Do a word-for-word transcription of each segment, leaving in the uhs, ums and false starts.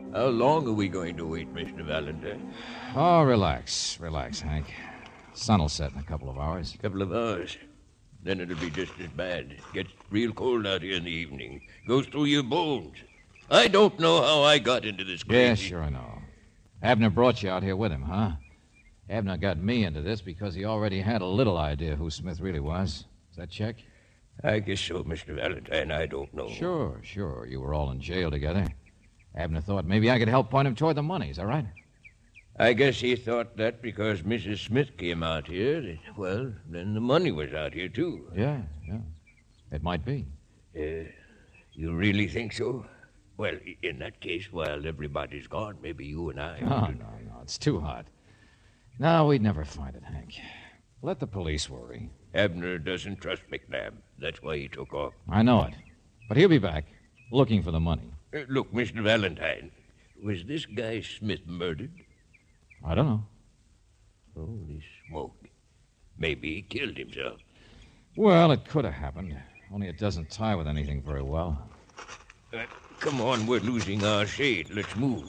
How long are we going to wait, Mister Valentine? Oh, relax. Relax, Hank. Sun will set in a couple of hours. Couple of hours. Then it'll be just as bad. Gets real cold out here in the evening. Goes through your bones. I don't know how I got into this crazy... Yeah, sure I know. Abner brought you out here with him, huh? Abner got me into this because he already had a little idea who Smith really was. Does that check? I guess so, Mister Valentine. I don't know. Sure, sure. You were all in jail together. Abner thought maybe I could help point him toward the money. Is that right? I guess he thought that because Missus Smith came out here, that, well, then the money was out here, too. Yeah, yeah. It might be. Uh, you really think so? Well, in that case, while everybody's gone, maybe you and I... No, no, no. It's too hot. No, we'd never find it, Hank. Let the police worry. Abner doesn't trust McNabb. That's why he took off. I know it. But he'll be back, looking for the money. Uh, look, Mister Valentine, was this guy Smith murdered? I don't know. Holy smoke. Maybe he killed himself. Well, it could have happened. Only it doesn't tie with anything very well. Uh, come on, we're losing our shade. Let's move.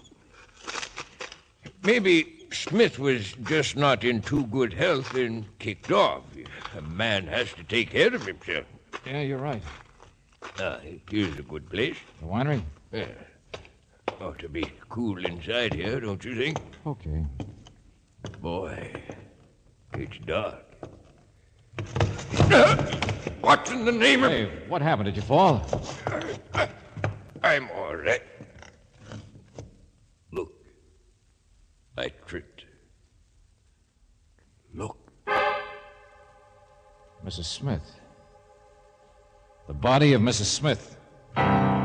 Maybe Smith was just not in too good health and kicked off. A man has to take care of himself. Yeah, you're right. Ah, here's a good place. The winery? Yeah. Ought to be cool inside here, don't you think? Okay. Boy, it's dark. Uh, what in the name of... Hey, what happened? Did you fall? I, I'm all right. Look. I tripped. Look. Missus Smith. The body of Missus Smith.